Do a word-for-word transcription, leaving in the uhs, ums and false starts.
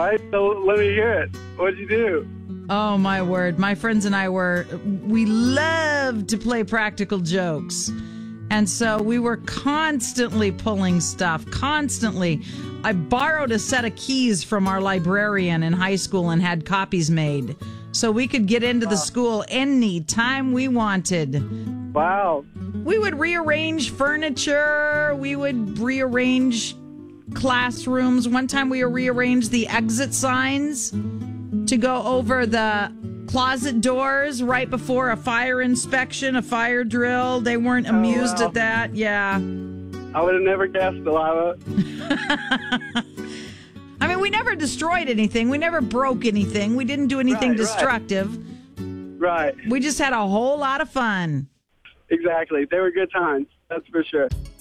All right, so let me hear it. What'd you do? Oh, my word. My friends and I were, we loved to play practical jokes. And so we were constantly pulling stuff, constantly. I borrowed a set of keys from our librarian in high school and had copies made. So we could get into the school any time we wanted. Wow. We would rearrange furniture. We would rearrange classrooms. One time we rearranged the exit signs to go over the closet doors right before a fire inspection, a fire drill. They weren't amused oh, wow. at that. Yeah. I would have never guessed, Delilah. I mean, we never destroyed anything. We never broke anything. We didn't do anything right, destructive. Right. We just had a whole lot of fun. Exactly. They were good times. That's for sure.